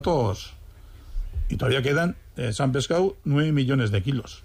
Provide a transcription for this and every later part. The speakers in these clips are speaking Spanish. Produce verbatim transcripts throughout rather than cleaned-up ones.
datos y todavía quedan, eh, se han pescado nueve millones de kilos.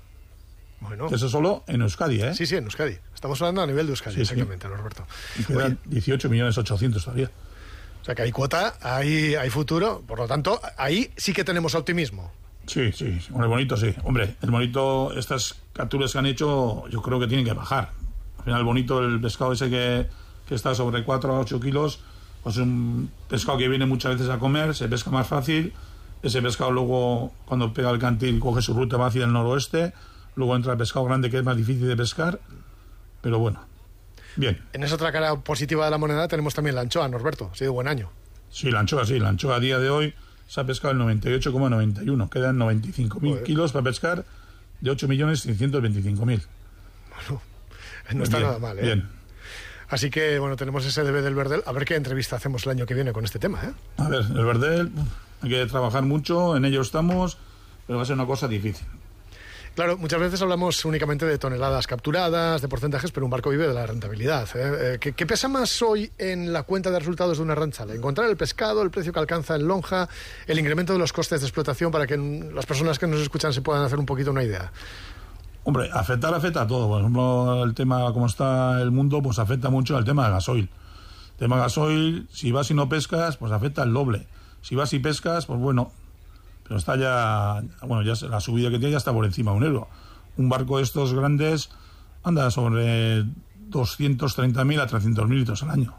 Bueno. Eso solo en Euskadi, ¿eh? Sí, sí, en Euskadi. Estamos hablando a nivel de Euskadi, sí, exactamente, sí. Norberto. Y quedan dieciocho millones ochocientos todavía. O sea que hay cuota, hay, hay futuro, por lo tanto, ahí sí que tenemos optimismo. Sí, sí, con el bonito sí. Hombre, el bonito, estas capturas que han hecho, yo creo que tienen que bajar. Al final el bonito, el pescado ese que, que está sobre cuatro a ocho kilos, pues es un pescado que viene muchas veces a comer, se pesca más fácil. Ese pescado luego, cuando pega el cantil, coge su ruta, va hacia el noroeste. Luego entra el pescado grande, que es más difícil de pescar. Pero bueno, bien. En esa otra cara positiva de la moneda tenemos también la anchoa, Norberto. Ha sido buen año. Sí, la anchoa, sí. La anchoa a día de hoy se ha pescado el noventa y ocho coma noventa y uno. Quedan noventa y cinco mil kilos para pescar de ocho millones seiscientos veinticinco mil. Bueno, no está bien, nada mal, ¿eh? Bien. Así que, bueno, tenemos ese debe del Verdel. A ver qué entrevista hacemos el año que viene con este tema, ¿eh? A ver, el Verdel, hay que trabajar mucho, en ello estamos, pero va a ser una cosa difícil. Claro, muchas veces hablamos únicamente de toneladas capturadas, de porcentajes, pero un barco vive de la rentabilidad, ¿eh? ¿Qué, qué pesa más hoy en la cuenta de resultados de una ranchada? ¿Encontrar el pescado, el precio que alcanza en lonja, el incremento de los costes de explotación para que las personas que nos escuchan se puedan hacer un poquito una idea? Hombre, afectar afecta a todo. Por ejemplo, el tema, como está el mundo, pues afecta mucho al tema del gasoil. El tema del gasoil, si vas y no pescas, pues afecta el doble. Si vas y pescas, pues bueno... Pero está ya, bueno, ya la subida que tiene ya está por encima de un euro. Un barco de estos grandes anda sobre doscientos treinta mil a trescientos mil litros al año.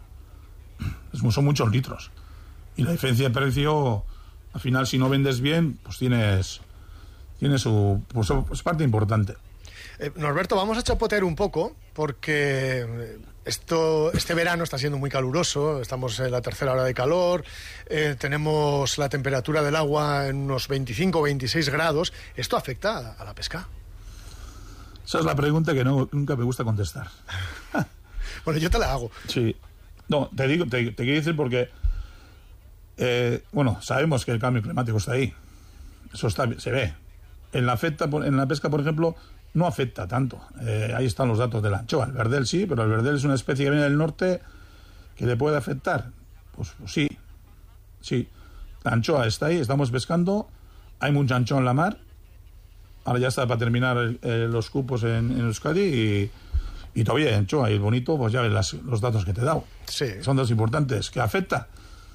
Son muchos litros. Y la diferencia de precio, al final, si no vendes bien, pues tienes, tienes su pues, es parte importante. Eh, Norberto, vamos a chapotear un poco porque esto, este verano está siendo muy caluroso, estamos en la tercera hora de calor, eh, tenemos la temperatura del agua en unos veinticinco o veintiséis grados. ¿Esto afecta a la pesca? Esa es la pregunta que no, nunca me gusta contestar. Bueno, yo te la hago. Sí. No, te digo, te, te quiero decir porque, eh, bueno, sabemos que el cambio climático está ahí. Eso está, se ve. En la, afecta, en la pesca, por ejemplo, no afecta tanto. Eh, ahí están los datos de la anchoa. El verdel sí, pero el verdel es una especie que viene del norte que le puede afectar. Pues, pues sí, sí. La anchoa está ahí, estamos pescando, hay mucha anchoa en la mar. Ahora ya está para terminar el, eh, los cupos en, en Euskadi y, y todavía hay anchoa. Y el bonito, pues ya ves las, los datos que te he dado. Sí. Son datos importantes. ¿Que afecta?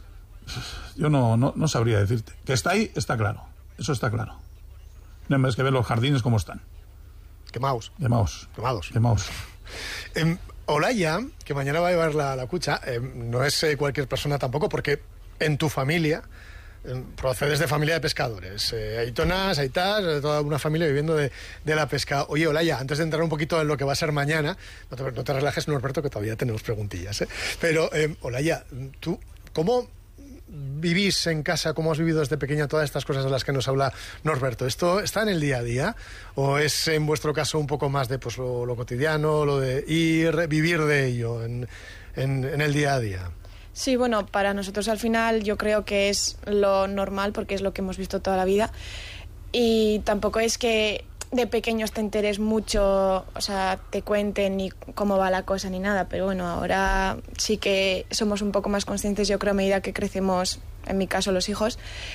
Yo no, no, no sabría decirte. Que está ahí, está claro. Eso está claro. No hay más que ver los jardines cómo están. Quemaos. Quemaos. Quemados. Quemaos. Eh, Olaya, que mañana va a llevar la, la cucha, eh, no es eh, cualquier persona tampoco, porque en tu familia eh, procedes de familia de pescadores. Eh, Aitonas, Aitas, eh, toda una familia viviendo de, de la pesca. Oye, Olaya, antes de entrar un poquito en lo que va a ser mañana, no te, no te relajes, Norberto, que todavía tenemos preguntillas, ¿eh? Pero, eh, Olaya, tú, ¿cómo vivís en casa, cómo has vivido desde pequeña todas estas cosas de las que nos habla Norberto? ¿Esto está en el día a día? ¿O es en vuestro caso un poco más de pues lo, lo cotidiano, lo de ir, vivir de ello en, en, en el día a día? Sí, bueno, para nosotros al final yo creo que es lo normal porque es lo que hemos visto toda la vida y tampoco es que de pequeños te enteres mucho, o sea, te cuenten ni cómo va la cosa ni nada, pero bueno, ahora sí que somos un poco más conscientes, yo creo, a medida que crecemos, en mi caso los hijos,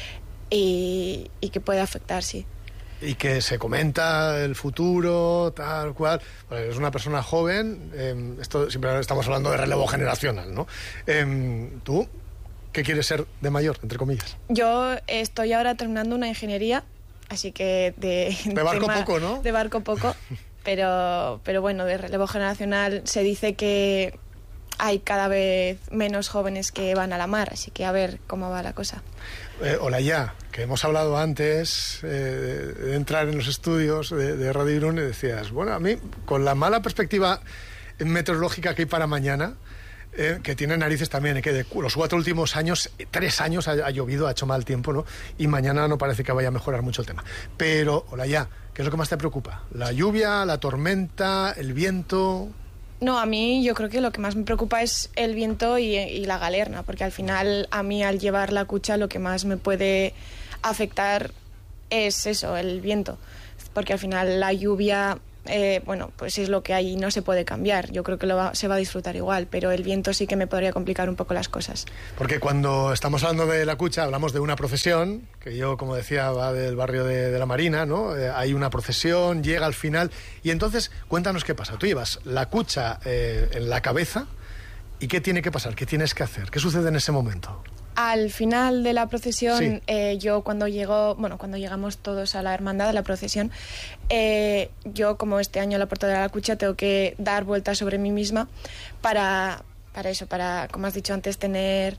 y, y que puede afectar, sí. Y que se comenta el futuro, tal cual. Bueno, es una persona joven, eh, esto siempre estamos hablando de relevo generacional, ¿no? Eh, ¿Tú qué quieres ser de mayor, entre comillas? Yo estoy ahora terminando una ingeniería. Así que de... De barco tema, poco, ¿no? De barco poco, pero, pero bueno, de relevo generacional se dice que hay cada vez menos jóvenes que van a la mar, así que a ver cómo va la cosa. Eh, Olaya, que hemos hablado antes eh, de entrar en los estudios de, de Radio Irún y decías, bueno, a mí, con la mala perspectiva meteorológica que hay para mañana, Eh, que tiene narices también, eh, que de los cuatro últimos años, tres años ha, ha llovido, ha hecho mal tiempo, ¿no? Y mañana no parece que vaya a mejorar mucho el tema. Pero, Olaya, ¿qué es lo que más te preocupa? ¿La lluvia, la tormenta, el viento? No, a mí yo creo que lo que más me preocupa es el viento y, y la galerna, porque al final a mí al llevar la cucha lo que más me puede afectar es eso, el viento, porque al final la lluvia eh, bueno, pues es lo que hay y no se puede cambiar. Yo creo que lo va, se va a disfrutar igual, pero el viento sí que me podría complicar un poco las cosas. Porque cuando estamos hablando de la Cucha, hablamos de una procesión, que yo, como decía, va del barrio de, de la Marina, ¿no? Eh, hay una procesión, llega al final, y entonces, cuéntanos qué pasa. Tú llevas la Cucha eh, en la cabeza, ¿y qué tiene que pasar? ¿Qué tienes que hacer? ¿Qué sucede en ese momento? Al final de la procesión, sí. eh, yo cuando llego, bueno, cuando llegamos todos a la hermandad, a la procesión, eh, yo como este año la portadora de la Cucha tengo que dar vueltas sobre mí misma para, para eso, para, como has dicho antes, tener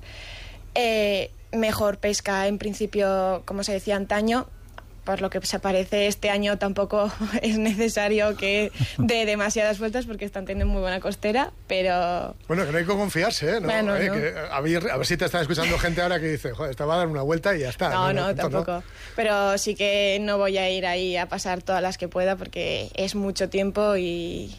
eh, mejor pesca. En principio, como se decía antaño, por lo que se parece, este año tampoco es necesario que dé demasiadas vueltas porque están teniendo muy buena costera, pero... Bueno, que no hay que confiarse, ¿eh? ¿No? Bueno, eh no. Que, a, ver, a ver si te está escuchando gente ahora que dice, joder, esta va a dar una vuelta y ya está. No, no, no, tampoco. ¿no? Pero sí que no voy a ir ahí a pasar todas las que pueda porque es mucho tiempo y...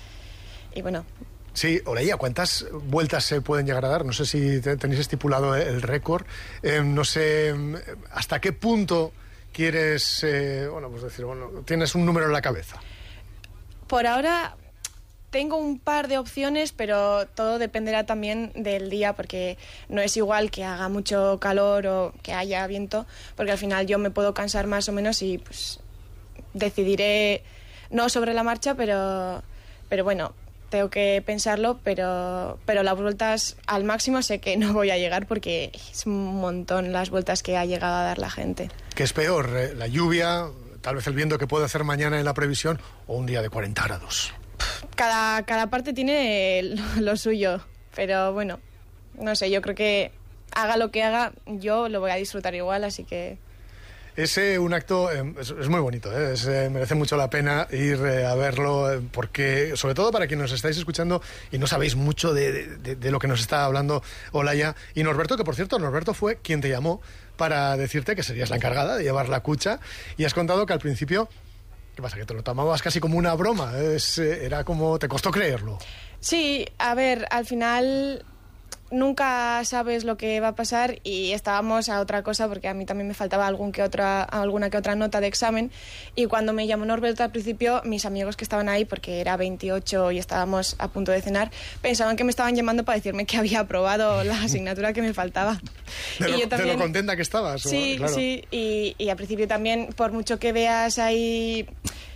Y bueno... Sí, Olaya, ¿cuántas vueltas se pueden llegar a dar? No sé si te, tenéis estipulado el récord. Eh, no sé hasta qué punto... quieres, eh, bueno, pues decir, bueno, tienes un número en la cabeza. Por ahora tengo un par de opciones, pero todo dependerá también del día, porque no es igual que haga mucho calor o que haya viento, porque al final yo me puedo cansar más o menos y pues decidiré, no sobre la marcha, pero, pero bueno, tengo que pensarlo, pero, pero las vueltas al máximo sé que no voy a llegar porque es un montón las vueltas que ha llegado a dar la gente. ¿Qué es peor? Eh, ¿La lluvia, tal vez el viento que puede hacer mañana en la previsión, o un día de cuarenta grados? Cada, cada parte tiene lo, lo suyo, pero bueno, no sé, yo creo que haga lo que haga, yo lo voy a disfrutar igual, así que... Es eh, un acto, eh, es, es muy bonito, eh, es, eh, merece mucho la pena ir eh, a verlo, eh, porque, sobre todo para quienes nos estáis escuchando y no sabéis mucho de, de, de lo que nos está hablando Olaya y Norberto, que por cierto, Norberto fue quien te llamó para decirte que serías la encargada de llevar la Cucha, y has contado que al principio, ¿qué pasa? Que te lo tomabas casi como una broma, es, eh, era como, te costó creerlo. Sí, a ver, al final... Nunca sabes lo que va a pasar y estábamos a otra cosa porque a mí también me faltaba algún que otra, alguna que otra nota de examen, y cuando me llamó Norberto al principio, mis amigos que estaban ahí, porque era veintiocho y estábamos a punto de cenar, pensaban que me estaban llamando para decirme que había aprobado la asignatura que me faltaba. ¿De, y lo, yo también, de lo contenta que estabas? Sí, claro. sí, y, y al principio también, por mucho que veas ahí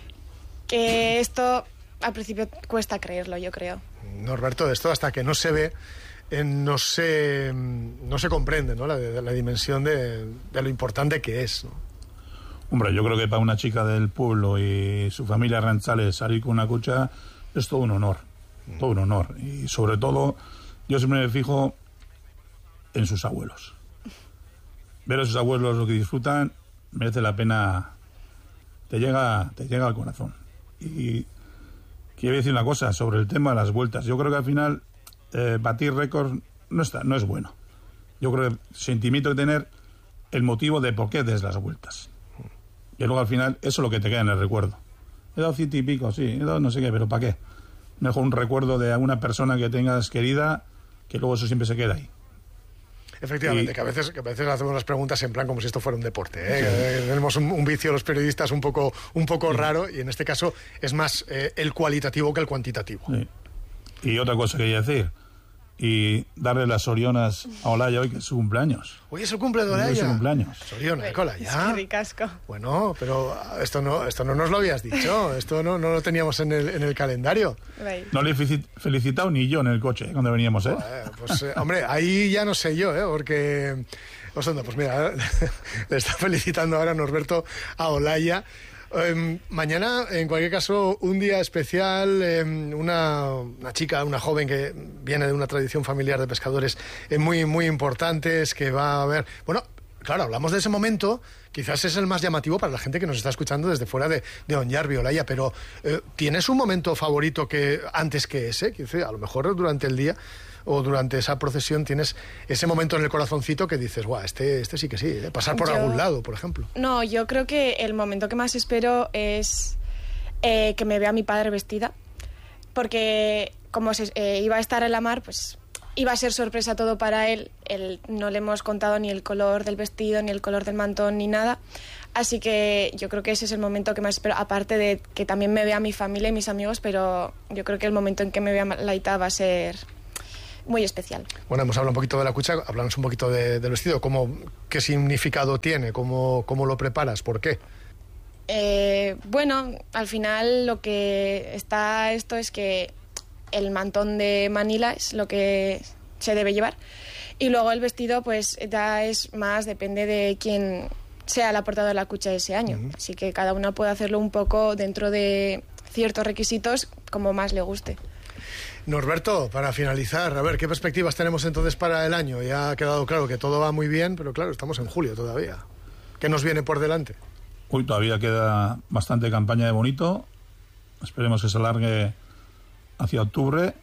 que esto, al principio cuesta creerlo, yo creo. Norberto, esto hasta que no se ve, Eh, no se no se comprende, ¿no? La, de, la dimensión de, de lo importante que es, ¿no? Hombre, yo creo que para una chica del pueblo y su familia ranchales salir con una Cucha es todo un honor, mm. todo un honor. Y sobre todo, yo siempre me fijo en sus abuelos. Ver a sus abuelos lo que disfrutan merece la pena, te llega, te llega al corazón. Y quiero decir una cosa sobre el tema de las vueltas. Yo creo que al final Eh, batir récords no está, no es bueno. Yo creo que sentimiento de tener el motivo de por qué des las vueltas. Y luego al final eso es lo que te queda en el recuerdo. He dado ciento y pico, sí, he dado no sé qué, pero ¿para qué? Mejor un recuerdo de alguna persona que tengas querida, que luego eso siempre se queda ahí. Efectivamente, y... que a veces que a veces hacemos las preguntas en plan como si esto fuera un deporte, ¿eh? Sí. Tenemos un, un vicio los periodistas un poco un poco sí. raro, y en este caso es más eh, el cualitativo que el cuantitativo. Sí. Y otra cosa que quería decir, y darle las Sorionas a Olaya hoy, que es su cumpleaños. Hoy es el cumple de Olaya. Hoy es su cumpleaños. Soriona, cola, ya. Qué ricasco. Bueno, pero esto no, esto no nos lo habías dicho, esto no, no lo teníamos en el, en el calendario. No le he felicitado ni yo en el coche eh, cuando veníamos, ¿eh? Bueno, pues, eh, hombre, ahí ya no sé yo, ¿eh? Porque, pues, onda, pues mira, le está felicitando ahora Norberto a Olaya. Eh, mañana, en cualquier caso, un día especial, eh, una, una chica, una joven que viene de una tradición familiar de pescadores eh, muy, muy importantes, que va a ver... Bueno, claro, hablamos de ese momento, quizás es el más llamativo para la gente que nos está escuchando desde fuera de, de Onyarbi, Olaya, pero eh, ¿tienes un momento favorito que antes que ese? Que a lo mejor durante el día o durante esa procesión tienes ese momento en el corazoncito que dices, guau, este, este sí que sí, ¿eh? Pasar por yo, algún lado, por ejemplo. No, yo creo que el momento que más espero es eh, que me vea mi padre vestida, porque como se, eh, iba a estar en la mar, pues iba a ser sorpresa todo para él. él. No le hemos contado ni el color del vestido, ni el color del mantón, ni nada. Así que yo creo que ese es el momento que más espero, aparte de que también me vea mi familia y mis amigos, pero yo creo que el momento en que me vea Laita va a ser muy especial. Bueno, hemos hablado un poquito de la cucha, hablamos un poquito de, del vestido. ¿Cómo, ¿Qué significado tiene? ¿Cómo, cómo lo preparas? ¿Por qué? Eh, bueno, al final lo que está esto es que el mantón de Manila es lo que se debe llevar y luego el vestido pues ya es más, depende de quién sea la portadora de la cucha ese año. Uh-huh. Así que cada uno puede hacerlo un poco dentro de ciertos requisitos como más le guste. Norberto, para finalizar, a ver, ¿qué perspectivas tenemos entonces para el año? Ya ha quedado claro que todo va muy bien, pero claro, estamos en julio todavía. ¿Qué nos viene por delante? Uy, todavía queda bastante campaña de bonito. Esperemos que se alargue hacia octubre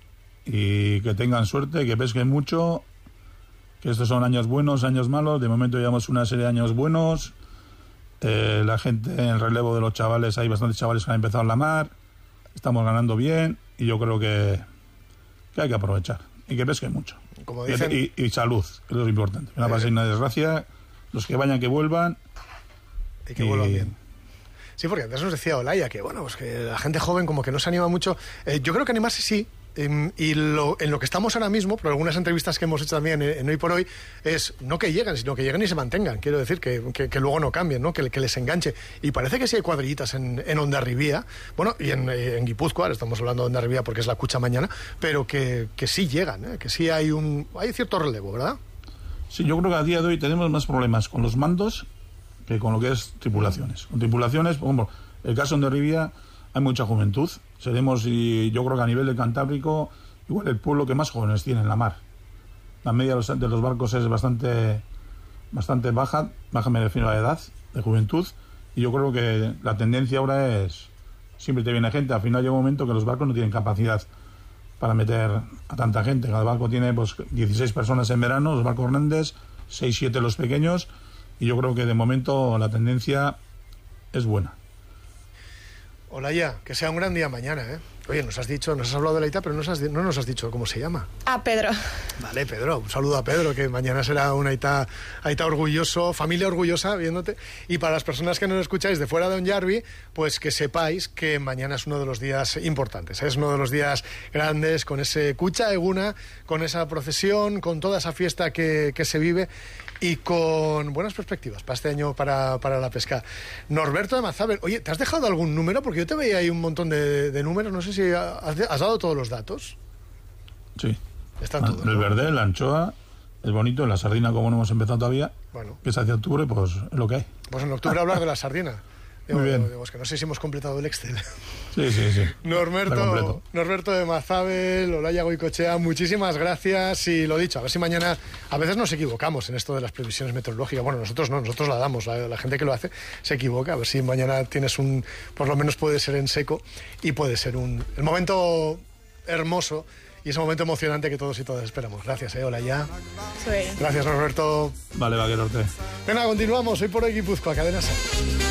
y que tengan suerte, que pesquen mucho, que estos son años buenos, años malos. De momento llevamos una serie de años buenos. Eh, la gente en el relevo de los chavales, hay bastantes chavales que han empezado en la mar. Estamos ganando bien y yo creo que, que hay que aprovechar y que pesquen mucho. Como dicen... y, y, y salud, que es lo importante. Que no pase una desgracia. Los que vayan, que vuelvan. Y que y... vuelvan bien. Sí, porque antes nos decía Olaya que, bueno, pues que la gente joven como que no se anima mucho. Eh, yo creo que animarse sí. Eh, y lo, en lo que estamos ahora mismo, por algunas entrevistas que hemos hecho también en, en Hoy por Hoy, es no que lleguen, sino que lleguen y se mantengan. Quiero decir, que, que, que luego no cambien, ¿no? Que, que les enganche. Y parece que sí hay cuadrillitas en, en Hondarribía, bueno, y en, en Guipúzcoa, estamos hablando de Hondarribía porque es la cucha mañana, pero que, que sí llegan, ¿eh? Que sí hay un hay cierto relevo, ¿verdad? Sí, yo creo que a día de hoy tenemos más problemas con los mandos que con lo que es tripulaciones. Con tripulaciones, por ejemplo, el caso de Hondarribía, hay mucha juventud. Seremos, y yo creo que a nivel del Cantábrico, igual el pueblo que más jóvenes tiene en la mar. La media de los, de los barcos es bastante bastante baja, baja me refiero a la edad, de juventud, y yo creo que la tendencia ahora es, siempre te viene gente, al final llega un momento que los barcos no tienen capacidad para meter a tanta gente. Cada barco tiene pues dieciséis personas en verano, los barcos grandes, seis, siete los pequeños, y yo creo que de momento la tendencia es buena. Olaya, que sea un gran día mañana, ¿eh? Oye, nos has dicho, nos has hablado de Laita, pero no nos has, no nos has dicho cómo se llama. Ah, Pedro. Vale, Pedro, un saludo a Pedro, que mañana será un Aita, Aita orgulloso, familia orgullosa viéndote. Y para las personas que no nos escucháis de fuera de Hondarribia, pues que sepáis que mañana es uno de los días importantes, ¿eh? Es uno de los días grandes, con ese Cucha Eguna, con esa procesión, con toda esa fiesta que, que se vive y con buenas perspectivas para este año para, para la pesca. Norberto de Mazabel, oye, ¿te has dejado algún número? Porque yo te veía ahí un montón de, de números, no sé si has, has dado todos los datos. Sí. Están todos, el ¿no? verde, la anchoa, el bonito, la sardina, como no hemos empezado todavía, bueno, que es hacia octubre, pues es lo que hay. Pues en octubre hablar de la sardina. Digo, Muy bien. Digo, es que no sé si hemos completado el Excel. Sí, sí, sí. Norberto, Norberto de Mazabel, Olaya Goicoechea, muchísimas gracias. Y lo dicho, a ver si mañana, a veces nos equivocamos en esto de las previsiones meteorológicas. Bueno, nosotros no, nosotros la damos, la, la gente que lo hace se equivoca. A ver si mañana tienes un, por lo menos puede ser en seco y puede ser un el momento hermoso y ese momento emocionante que todos y todas esperamos. Gracias, eh, Olaya. Sí. Gracias, Norberto. Vale, Vaquerote. Venga, continuamos. Hoy por Hoy Guipúzcoa, Cadena Ser.